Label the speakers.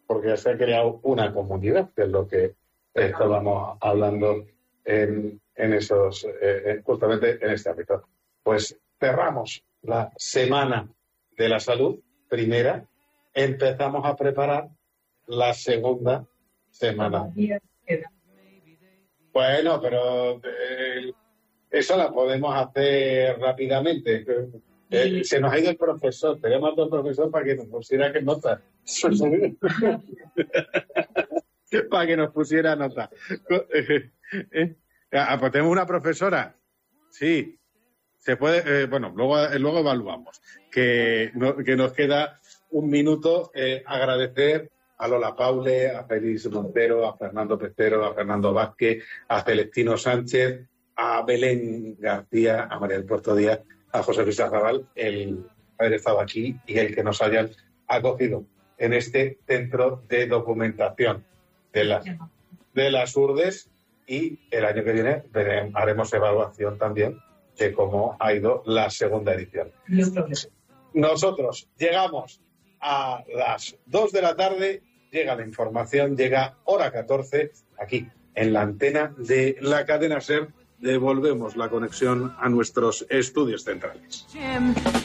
Speaker 1: porque se ha creado una comunidad, que es lo que estábamos hablando en esos, justamente en este ámbito. Pues cerramos la Semana de la Salud, primera, empezamos a preparar la segunda semana. Bueno, pero eso la podemos hacer rápidamente. Se nos ha ido el profesor, tenemos otro profesor para que nos pusiera que nota. Para que nos pusiera nota. Pues tenemos una profesora. Sí, se puede. Bueno, luego evaluamos. Que nos queda un minuto. Agradecer a Lola Paule, a Félix Montero, a Fernando Pestero, a Fernando Vázquez, a Celestino Sánchez, a Belén García, a María del Puerto Díaz, a José Luis Arrabal, el haber estado aquí y el que nos hayan acogido en este centro de documentación de las URDES, y el año que viene haremos evaluación también de cómo ha ido la segunda edición. Nosotros llegamos a las 2 de la tarde, llega la información, llega hora 14, aquí en la antena de la cadena SER. Devolvemos la conexión a nuestros estudios centrales.